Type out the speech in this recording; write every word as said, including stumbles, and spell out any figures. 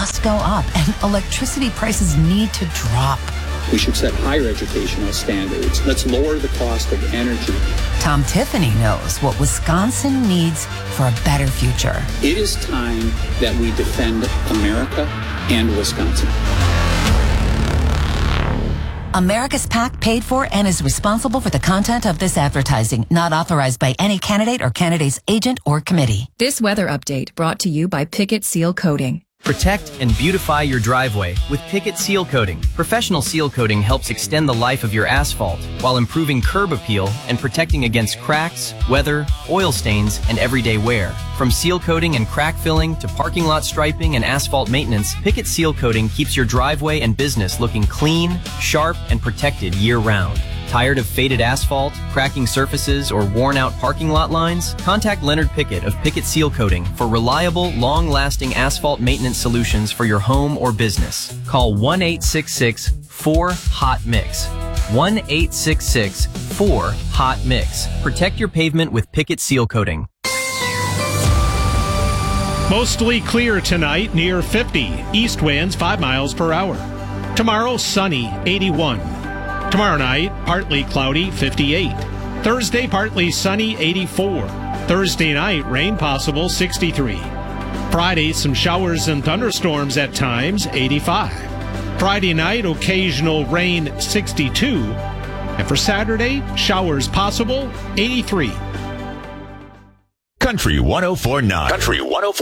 must go up, and electricity prices need to drop. We should set higher educational standards. Let's lower the cost of energy. Tom Tiffany knows what Wisconsin needs for a better future. It is time that we defend America and Wisconsin. America's PAC paid for and is responsible for the content of this advertising, not authorized by any candidate or candidate's agent or committee. This weather update brought to you by Picket Seal Coating. Protect and beautify your driveway with Picket Seal Coating. Professional seal coating helps extend the life of your asphalt while improving curb appeal and protecting against cracks, weather, oil stains, and everyday wear. From seal coating and crack filling to parking lot striping and asphalt maintenance, Picket Seal Coating keeps your driveway and business looking clean, sharp, and protected year-round. Tired of faded asphalt, cracking surfaces, or worn-out parking lot lines? Contact Leonard Pickett of Pickett Seal Coating for reliable, long-lasting asphalt maintenance solutions for your home or business. Call one eight six six, four, hot mix. one eight six six, four, hot mix. Protect your pavement with Pickett Seal Coating. Mostly clear tonight, near fifty. East winds five miles per hour. Tomorrow, sunny, eighty-one. Tomorrow night, partly cloudy, fifty-eight. Thursday, partly sunny, eighty-four. Thursday night, rain possible, sixty-three. Friday, some showers and thunderstorms at times, eighty-five. Friday night, occasional rain, sixty-two. And for Saturday, showers possible, eighty-three. Country one oh four point nine. Country one oh four.